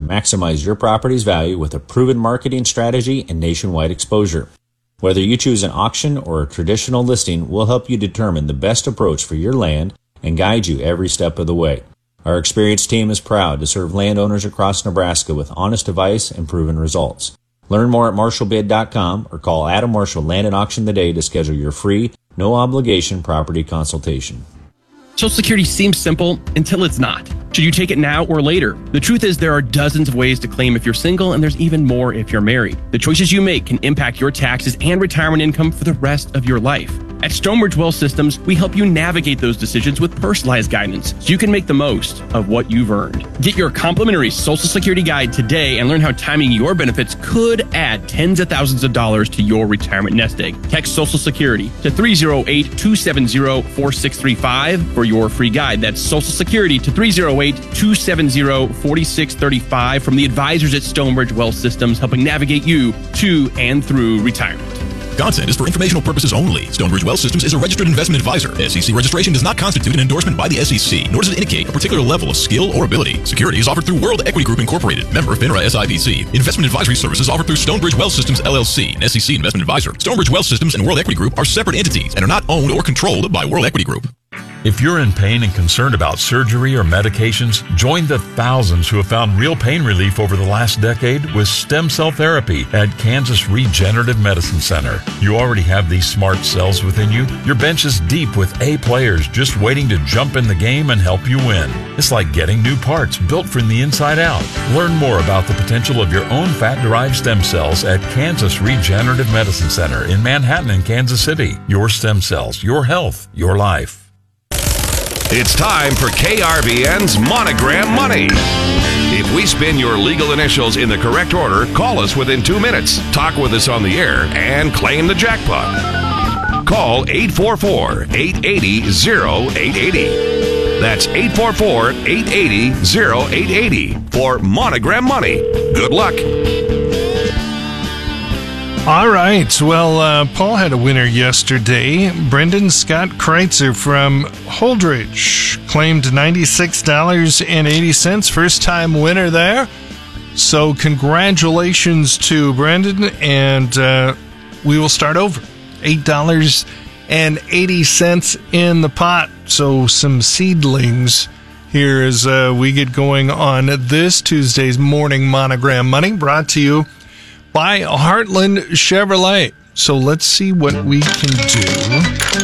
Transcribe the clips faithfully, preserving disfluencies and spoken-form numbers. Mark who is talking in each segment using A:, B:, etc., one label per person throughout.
A: maximize your property's value with a proven marketing strategy and nationwide exposure. Whether you choose an auction or a traditional listing, we'll help you determine the best approach for your land and guide you every step of the way. Our experienced team is proud to serve landowners across Nebraska with honest advice and proven results. Learn more at marshall bid dot com or call Adam Marshall Land and Auction today to schedule your free, no-obligation property consultation.
B: Social Security seems simple until it's not. Should you take it now or later? The truth is there are dozens of ways to claim if you're single, and there's even more if you're married. The choices you make can impact your taxes and retirement income for the rest of your life. At Stonebridge Wealth Systems, we help you navigate those decisions with personalized guidance so you can make the most of what you've earned. Get your complimentary Social Security guide today and learn how timing your benefits could add tens of thousands of dollars to your retirement nest egg. Text Social Security to three oh eight, two seven oh, four six three five for your free guide. That's Social Security to three oh eight, two seven oh, four six three five from the advisors at Stonebridge Wealth Systems, helping navigate you to and through retirement.
C: Content is for informational purposes only. Stonebridge Wealth Systems is a registered investment advisor. S E C registration does not constitute an endorsement by the S E C, nor does it indicate a particular level of skill or ability. Securities offered through World Equity Group Incorporated, member of FINRA S I P C. Investment advisory services offered through Stonebridge Wealth Systems L L C, an S E C investment advisor. Stonebridge Wealth Systems and World Equity Group are separate entities and are not owned or controlled by World Equity Group.
D: If you're in pain and concerned about surgery or medications, join the thousands who have found real pain relief over the last decade with stem cell therapy at Kansas Regenerative Medicine Center. You already have these smart cells within you. Your bench is deep with A players just waiting to jump in the game and help you win. It's like getting new parts built from the inside out. Learn more about the potential of your own fat-derived stem cells at Kansas Regenerative Medicine Center in Manhattan and Kansas City. Your stem cells, your health, your life.
E: It's time for K R V N's Monogram Money. If we spin your legal initials in the correct order, call us within two minutes, talk with us on the air, and claim the jackpot. Call eight four four, eight eight zero, oh eight eight oh. That's eight four four, eight eight zero, oh eight eight oh for Monogram Money. Good luck.
F: All right. Well, uh, Paul had a winner yesterday. Brendan Scott Kreitzer from Holdridge claimed ninety-six dollars and eighty cents. First-time winner there. So congratulations to Brendan, and uh, we will start over. eight dollars and eighty cents in the pot. So some seedlings here as uh, we get going on this Tuesday's Morning Monogram Money, brought to you by Heartland Chevrolet. So let's see what we can do.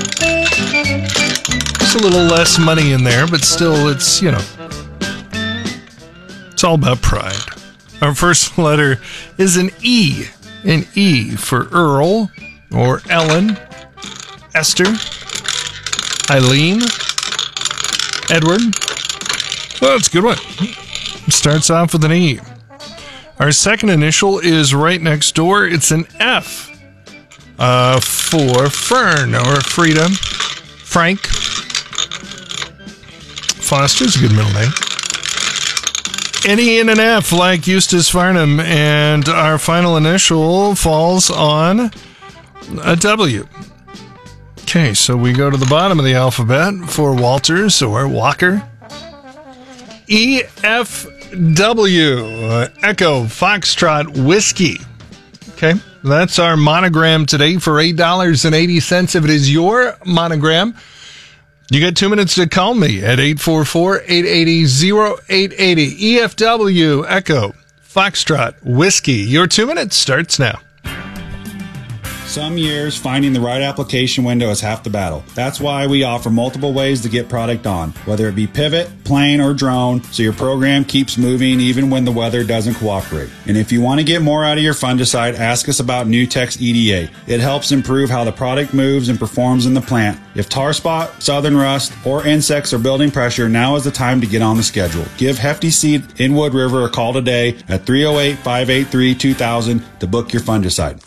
F: It's a little less money in there, but still, it's, you know, it's all about pride. Our first letter is an E. An E for Earl, or Ellen, Esther, Eileen, Edward. Well, that's a good one. Starts off with an E. Our second initial is right next door. It's an F uh, for Fern or Frida. Frank. Foster's a good middle name. An E and an F like Eustace Farnham. And our final initial falls on a W. Okay, so we go to the bottom of the alphabet for Walters or Walker. E, F, W, uh, Echo, Foxtrot, Whiskey. Okay, that's our monogram today for eight dollars and eighty cents. If it is your monogram, you get two minutes to call me at eight four four, eight eight zero, oh eight eight oh. E F W, Echo, Foxtrot, Whiskey. Your two minutes starts now.
G: Some years, finding the right application window is half the battle. That's why we offer multiple ways to get product on, whether it be pivot, plane, or drone, so your program keeps moving even when the weather doesn't cooperate. And if you want to get more out of your fungicide, ask us about Nutex E D A. It helps improve how the product moves and performs in the plant. If tar spot, southern rust, or insects are building pressure, now is the time to get on the schedule. Give Hefty Seed in Wood River a call today at three oh eight, five eight three, two thousand to book your fungicide.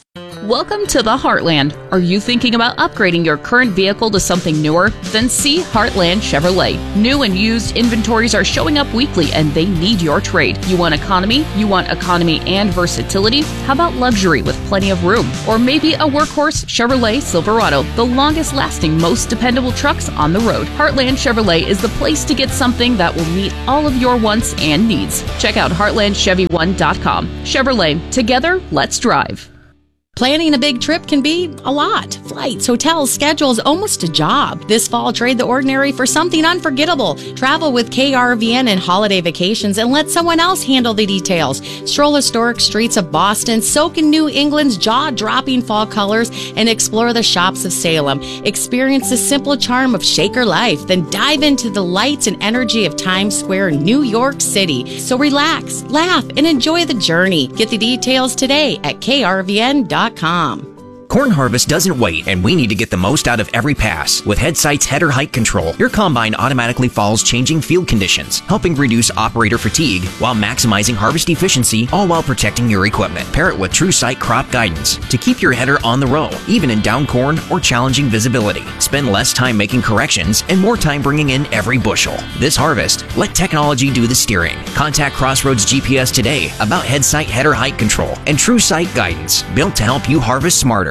H: Welcome to the Heartland. Are you thinking about upgrading your current vehicle to something newer? Then see Heartland Chevrolet. New and used inventories are showing up weekly and they need your trade. You want economy? You want economy and versatility? How about luxury with plenty of room? Or maybe a workhorse Chevrolet Silverado, the longest lasting, most dependable trucks on the road. Heartland Chevrolet is the place to get something that will meet all of your wants and needs. Check out heartland chevy one dot com. Chevrolet, together, let's drive.
I: Planning a big trip can be a lot. Flights, hotels, schedules, almost a job. This fall, trade the ordinary for something unforgettable. Travel with K R V N and holiday vacations and let someone else handle the details. Stroll historic streets of Boston, soak in New England's jaw-dropping fall colors, and explore the shops of Salem. Experience the simple charm of Shaker life, then dive into the lights and energy of Times Square, New York City. So relax, laugh, and enjoy the journey. Get the details today at K R V N dot com.
J: Corn harvest doesn't wait, and we need to get the most out of every pass. With Headsight's header height control, your combine automatically follows changing field conditions, helping reduce operator fatigue while maximizing harvest efficiency, all while protecting your equipment. Pair it with TrueSight crop guidance to keep your header on the row, even in down corn or challenging visibility. Spend less time making corrections and more time bringing in every bushel. This harvest, let technology do the steering. Contact Crossroads G P S today about Headsight header height control and TrueSight guidance, built to help you harvest smarter.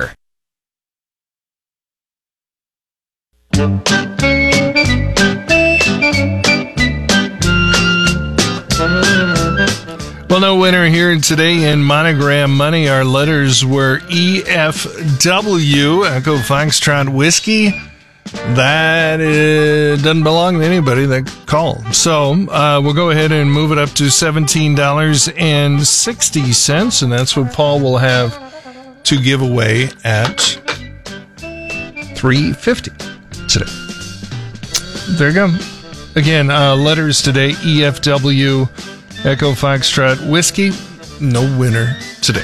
F: Well, no winner here today in Monogram Money. Our letters were E F W, Echo Foxtrot Whiskey. That uh, doesn't belong to anybody that called. So uh, we'll go ahead and move it up to seventeen dollars and sixty cents, and that's what Paul will have to give away at three fifty today. There you go. Again, uh, letters today, E F W, Echo Foxtrot Whiskey. No winner today.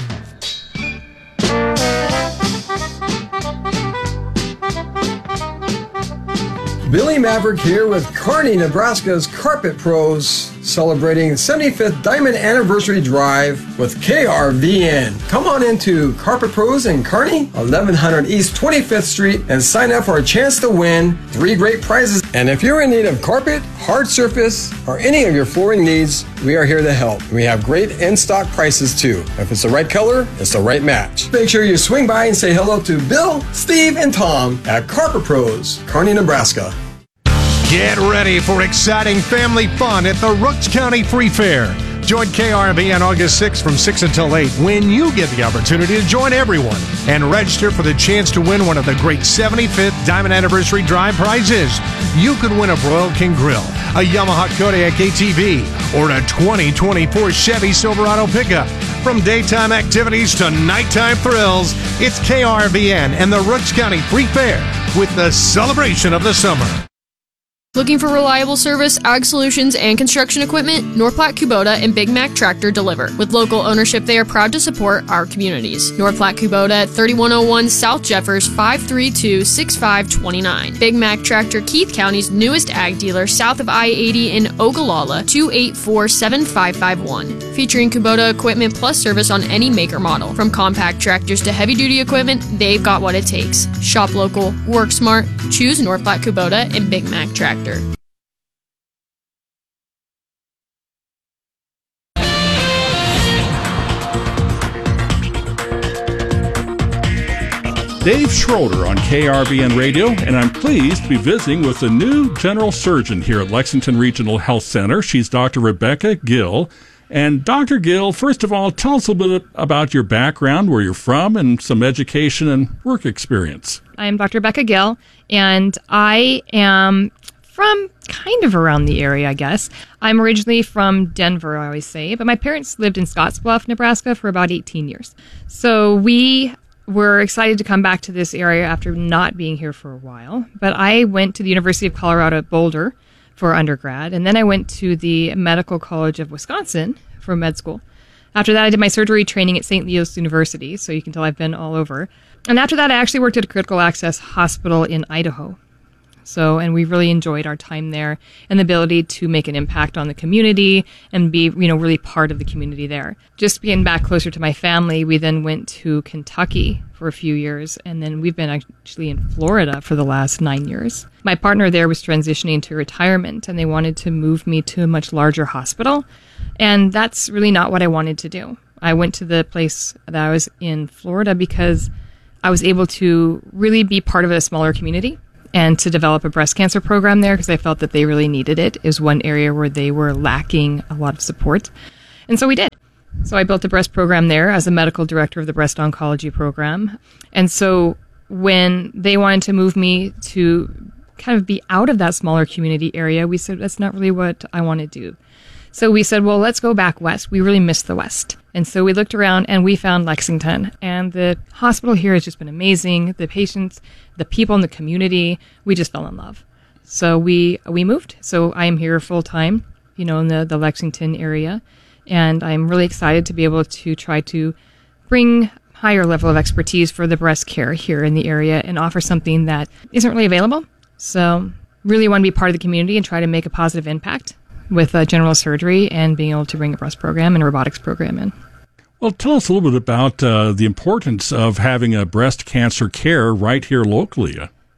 K: Billy Maverick here with Kearney, Nebraska's Carpet Pros, celebrating the seventy-fifth Diamond Anniversary Drive with K R V N. Come on into Carpet Pros in Kearney, eleven hundred East twenty-fifth Street, and sign up for a chance to win three great prizes. And if you're in need of carpet, hard surface, or any of your flooring needs, we are here to help. We have great in-stock prices too. If it's the right color, it's the right match. Make sure you swing by and say hello to Bill, Steve, and Tom at Carpet Pros, Kearney, Nebraska.
L: Get ready for exciting family fun at the Rooks County Free Fair. Join K R V on August sixth from six until eight when you get the opportunity to join everyone and register for the chance to win one of the great seventy-fifth Diamond Anniversary Drive prizes. You could win a Broil King Grill, a Yamaha Kodiak A T V, or a twenty twenty-four Chevy Silverado pickup. From daytime activities to nighttime thrills, it's K R V N and the Rooks County Free Fair with the celebration of the summer.
M: Looking for reliable service, ag solutions, and construction equipment? North Platte Kubota and Big Mac Tractor deliver. With local ownership, they are proud to support our communities. North Platte Kubota at thirty-one oh one South Jeffers, five three two, six five two nine. Big Mac Tractor, Keith County's newest ag dealer, south of I eighty in Ogallala, two eight four, seven five five one. Featuring Kubota equipment plus service on any maker model. From compact tractors to heavy-duty equipment, they've got what it takes. Shop local, work smart, choose North Platte Kubota and Big Mac Tractor.
N: Dave Schroeder on K R V N Radio, and I'm pleased to be visiting with the new general surgeon here at Lexington Regional Health Center. She's Doctor Rebecca Gill. And Doctor Gill, first of all, tell us a little bit about your background, where you're from, and some education and work experience.
O: I am Doctor Rebecca Gill, and I am from kind of around the area, I guess. I'm originally from Denver, I always say, but my parents lived in Scottsbluff, Nebraska for about eighteen years. So we were excited to come back to this area after not being here for a while. But I went to the University of Colorado at Boulder for undergrad, and then I went to the Medical College of Wisconsin for med school. After that, I did my surgery training at Saint Leo's University, so you can tell I've been all over. And after that, I actually worked at a critical access hospital in Idaho. So, and we really enjoyed our time there and the ability to make an impact on the community and be, you know, really part of the community there. Just getting back closer to my family, we then went to Kentucky for a few years, and then we've been actually in Florida for the last nine years. My partner there was transitioning to retirement, and they wanted to move me to a much larger hospital, and that's really not what I wanted to do. I went to the place that I was in Florida because I was able to really be part of a smaller community and to develop a breast cancer program there because I felt that they really needed it. It was one area where they were lacking a lot of support. And so we did. So I built a breast program there as a medical director of the breast oncology program. And so when they wanted to move me to kind of be out of that smaller community area, we said, that's not really what I want to do. So we said, well, let's go back west. We really miss the West. And so we looked around and we found Lexington. And the hospital here has just been amazing. The patients, the people in the community, we just fell in love. So we we moved. So I am here full time, you know, in the, the Lexington area. And I'm really excited to be able to try to bring higher level of expertise for the breast care here in the area and offer something that isn't really available. So really want to be part of the community and try to make a positive impact with uh, general surgery and being able to bring a breast program and a robotics program in.
N: Well, tell us a little bit about uh, the importance of having a breast cancer care right here locally.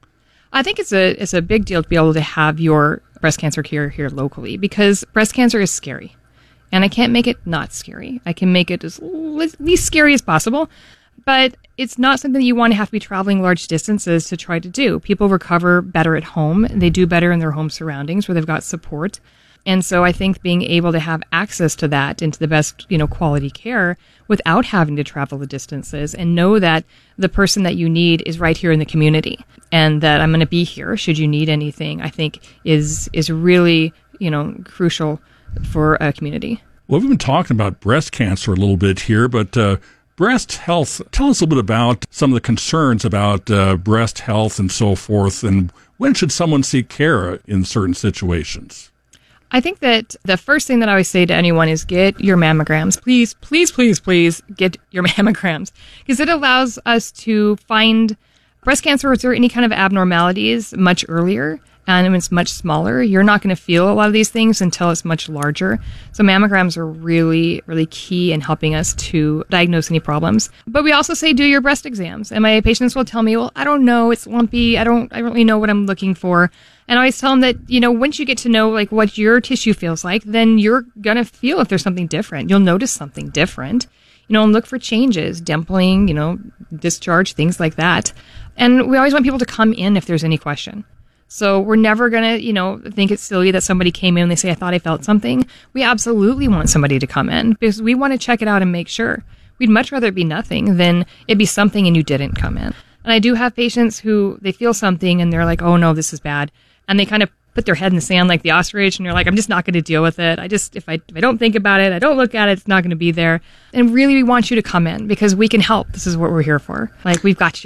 O: I think it's a it's a big deal to be able to have your breast cancer care here locally because breast cancer is scary. And I can't make it not scary. I can make it as least scary as possible. But it's not something that you want to have to be traveling large distances to try to do. People recover better at home. They do better in their home surroundings where they've got support. And so I think being able to have access to that and to the best, you know, quality care without having to travel the distances and know that the person that you need is right here in the community and that I'm going to be here should you need anything, I think is is really, you know, crucial for a community.
N: Well, we've been talking about breast cancer a little bit here, but uh, breast health, tell us a little bit about some of the concerns about uh, breast health and so forth, and when should someone seek care in certain situations?
O: I think that the first thing that I always say to anyone is get your mammograms. Please, please, please, please get your mammograms because it allows us to find breast cancer or any kind of abnormalities much earlier. And it's much smaller. You're not going to feel a lot of these things until it's much larger. So mammograms are really, really key in helping us to diagnose any problems. But we also say do your breast exams. And my patients will tell me, well, I don't know. It's lumpy. I don't, I don't really know what I'm looking for. And I always tell them that, you know, once you get to know like what your tissue feels like, then you're going to feel if there's something different. You'll notice something different, you know, and look for changes, dimpling, you know, discharge, things like that. And we always want people to come in if there's any question. So we're never going to, you know, think it's silly that somebody came in and they say, I thought I felt something. We absolutely want somebody to come in because we want to check it out and make sure. We'd much rather it be nothing than it be something and you didn't come in. And I do have patients who they feel something and they're like, oh no, this is bad. And they kind of put their head in the sand like the ostrich and they're like, I'm just not going to deal with it. I just, if I, if I don't think about it, I don't look at it, it's not going to be there. And really we want you to come in because we can help. This is what we're here for. Like we've got you.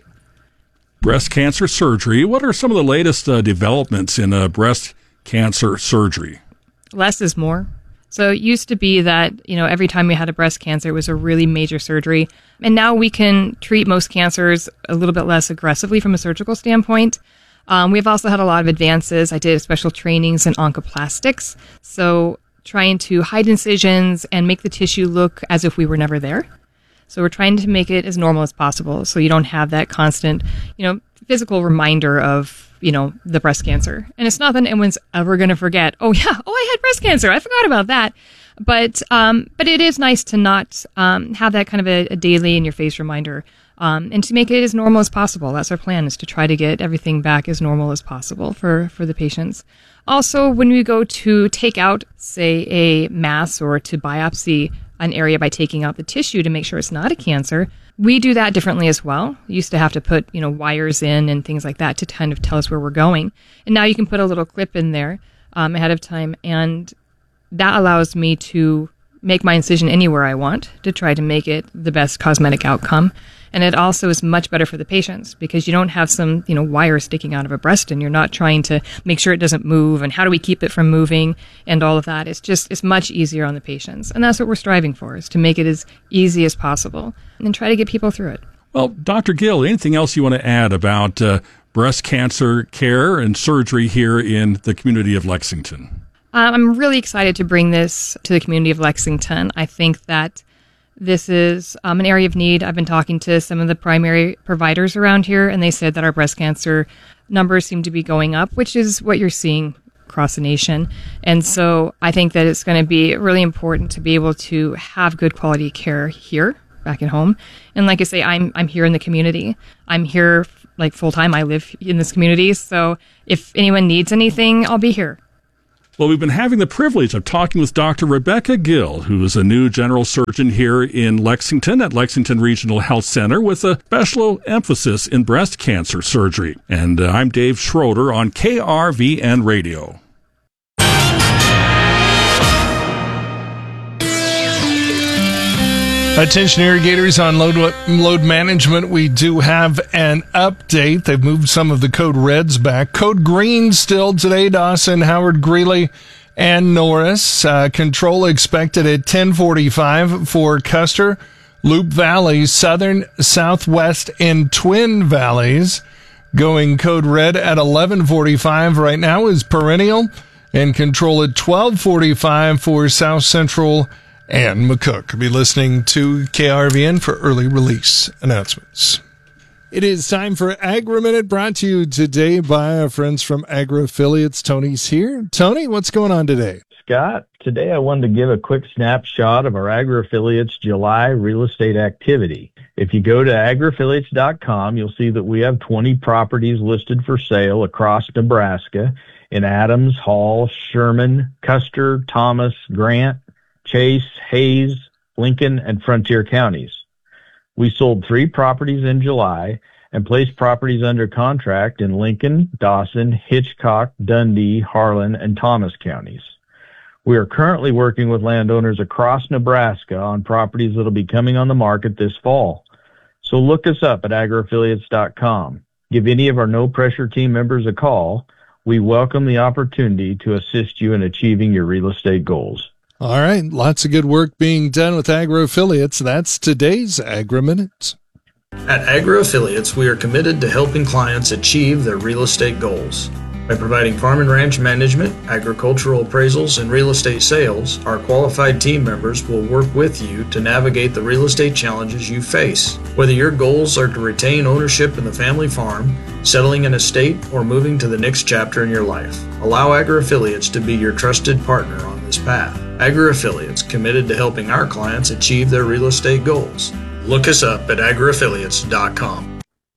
N: Breast cancer surgery. What are some of the latest uh, developments in uh, breast cancer surgery?
O: Less is more. So it used to be that, you know, every time we had a breast cancer, it was a really major surgery. And now we can treat most cancers a little bit less aggressively from a surgical standpoint. Um, we've also had a lot of advances. I did special trainings in oncoplastics. So trying to hide incisions and make the tissue look as if we were never there. So we're trying to make it as normal as possible so you don't have that constant, you know, physical reminder of, you know, the breast cancer. And it's not that anyone's ever going to forget, oh, yeah, oh, I had breast cancer. I forgot about that. But um, but it is nice to not um, have that kind of a, a daily in your face reminder um, and to make it as normal as possible. That's our plan, is to try to get everything back as normal as possible for, for the patients. Also, when we go to take out, say, a mass or to biopsy an area by taking out the tissue to make sure it's not a cancer, we do that differently as well. We used to have to put, you know, wires in and things like that to kind of tell us where we're going. And now you can put a little clip in there um, ahead of time, and that allows me to make my incision anywhere I want to try to make it the best cosmetic outcome. And it also is much better for the patients because you don't have some, you know, wire sticking out of a breast and you're not trying to make sure it doesn't move and how do we keep it from moving and all of that. It's just, it's much easier on the patients. And that's what we're striving for, is to make it as easy as possible and try to get people through it.
N: Well, Doctor Gill, anything else you want to add about uh, breast cancer care and surgery here in the community of Lexington?
O: Um, I'm really excited to bring this to the community of Lexington. I think that this is um, an area of need. I've been talking to some of the primary providers around here, and they said that our breast cancer numbers seem to be going up, which is what you're seeing across the nation. And so I think that it's going to be really important to be able to have good quality care here, back at home. And like I say, I'm I'm here in the community. I'm here like full time. I live in this community. So if anyone needs anything, I'll be here.
N: Well, we've been having the privilege of talking with Doctor Rebecca Gill, who is a new general surgeon here in Lexington at Lexington Regional Health Center with a special emphasis in breast cancer surgery. And uh, I'm Dave Schroeder on K R V N Radio.
F: Attention irrigators on load load management. We do have an update. They've moved some of the code reds back. Code green still today, Dawson, Howard, Greeley, and Norris. Uh, control expected at ten forty-five for Custer, Loop Valley, Southern, Southwest, and Twin Valleys. Going code red at eleven forty-five right now is Perennial, and control at twelve forty-five for South Central and McCook. Be listening to K R V N for early release announcements. It is time for Agri-Minute, brought to you today by our friends from Agri Affiliates. Tony's here. Tony, what's going on today?
P: Scott, today I wanted to give a quick snapshot of our Agri Affiliates July real estate activity. If you go to agri affiliates dot com, you'll see that we have twenty properties listed for sale across Nebraska in Adams, Hall, Sherman, Custer, Thomas, Grant, Chase, Hayes, Lincoln, and Frontier counties. We sold three properties in July and placed properties under contract in Lincoln, Dawson, Hitchcock, Dundee, Harlan, and Thomas counties. We are currently working with landowners across Nebraska on properties that will be coming on the market this fall. So look us up at agri affiliates dot com. Give any of our no-pressure team members a call. We welcome the opportunity to assist you in achieving your real estate goals.
F: All right, lots of good work being done with Agri Affiliates. That's today's Agri-Minute.
Q: At Agri Affiliates, we are committed to helping clients achieve their real estate goals. By providing farm and ranch management, agricultural appraisals, and real estate sales, our qualified team members will work with you to navigate the real estate challenges you face. Whether your goals are to retain ownership in the family farm, settling an estate, or moving to the next chapter in your life, allow Agri Affiliates to be your trusted partner on this path. Agri Affiliates, committed to helping our clients achieve their real estate goals. Look us up at agri affiliates dot com.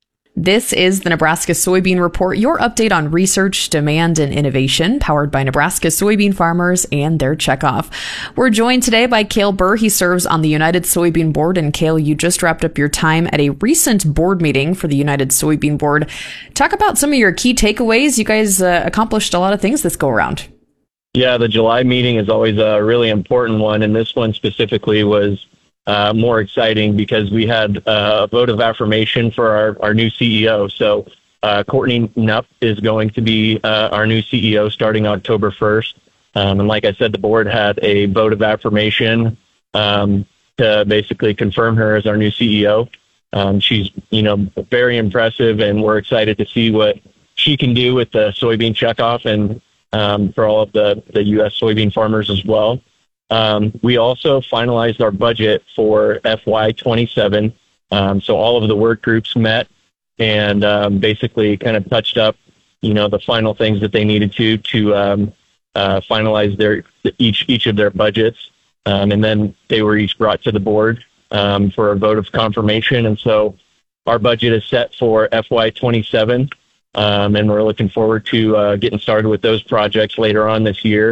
R: This is the Nebraska Soybean Report, your update on research, demand, and innovation, powered by Nebraska soybean farmers and their checkoff. We're joined today by Cale Burr. He serves on the United Soybean Board. And Cale, you just wrapped up your time at a recent board meeting for the United Soybean Board. Talk about some of your key takeaways. You guys uh, accomplished a lot of things this go around.
S: Yeah, the July meeting is always a really important one, and this one specifically was Uh, more exciting because we had uh, a vote of affirmation for our, our new C E O. So uh, Courtney Knupp is going to be uh, our new C E O starting October first. Um, and like I said, the board had a vote of affirmation um, to basically confirm her as our new C E O. Um, she's, you know, very impressive, and we're excited to see what she can do with the soybean checkoff and um, for all of the, the U S soybean farmers as well. Um, we also finalized our budget for F Y twenty-seven. Um, so all of the work groups met and um, basically kind of touched up, you know, the final things that they needed to to um, uh, finalize their each each of their budgets, um, and then they were each brought to the board um, for a vote of confirmation. And so our budget is set for F Y twenty-seven, um, and we're looking forward to uh, getting started with those projects later on this year.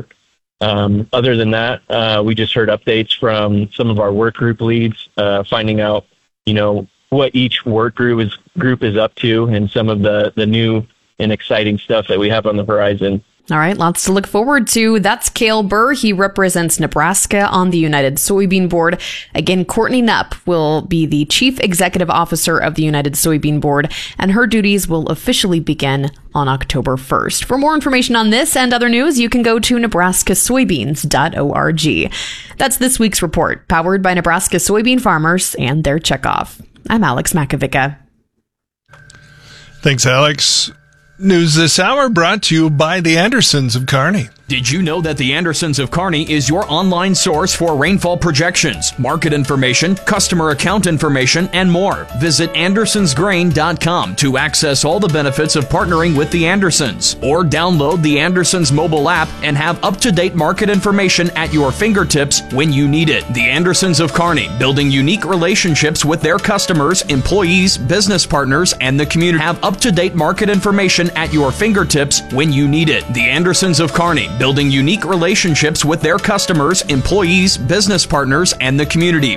S: Um, other than that, uh, we just heard updates from some of our work group leads, uh, finding out, you know, what each work group is group is up to and some of the, the new and exciting stuff that we have on the horizon.
R: All right, lots to look forward to. That's Cale Burr. He represents Nebraska on the United Soybean Board. Again, Courtney Knupp will be the Chief Executive Officer of the United Soybean Board, and her duties will officially begin on October first. For more information on this and other news, you can go to nebraska soybeans dot org. That's this week's report, powered by Nebraska soybean farmers and their checkoff. I'm Alex Makovica.
F: Thanks, Alex. News this hour brought to you by the Andersons of Kearney.
T: Did you know that the Andersons of Kearney is your online source for rainfall projections, market information, customer account information, and more? Visit andersons grain dot com to access all the benefits of partnering with the Andersons, or download the Andersons mobile app and have up-to-date market information at your fingertips when you need it. The Andersons of Kearney, building unique relationships with their customers, employees, business partners, and the community. Have up-to-date market information at your fingertips when you need it. The Andersons of Kearney, building unique relationships with their customers, employees, business partners, and the community.